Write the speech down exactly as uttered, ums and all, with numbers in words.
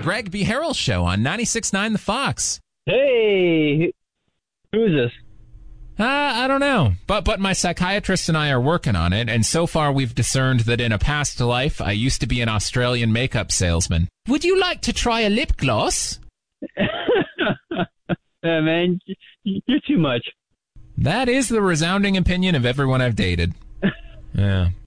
Greg B. Harrell Show on ninety-six point nine The Fox. Hey, who is this? Uh, I don't know, but but my psychiatrist and I are working on it, and so far we've discerned that in a past life, I used to be an Australian makeup salesman. Would you like to try a lip gloss? Yeah, man, you're too much. That is the resounding opinion of everyone I've dated. Yeah.